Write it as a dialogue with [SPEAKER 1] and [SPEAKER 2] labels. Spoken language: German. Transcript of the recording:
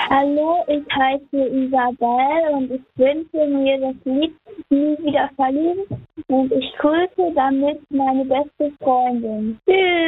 [SPEAKER 1] Hallo, ich heiße Isabel und ich wünsche mir das Lied Nie wieder verlieben und ich grüße damit meine beste Freundin. Tschüss!